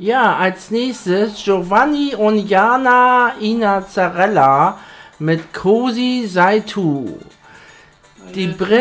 Ja, als nächstes Giovanni und Jana Inazzarella mit Cosi Sei Tu. Die